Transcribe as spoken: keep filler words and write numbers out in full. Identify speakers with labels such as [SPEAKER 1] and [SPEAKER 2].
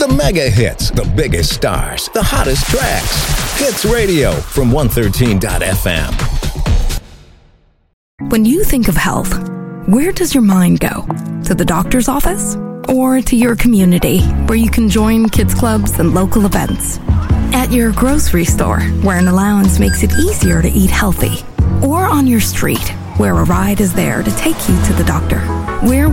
[SPEAKER 1] The mega hits, the biggest stars, the hottest tracks. Hits Radio from one thirteen dot f m.
[SPEAKER 2] When you think of health, where does your mind go? To the doctor's office? Or to your community, where you can join kids clubs and local events? At your grocery store, where an allowance makes it easier to eat healthy? Or on your street, where a ride is there to take you to the doctor? Where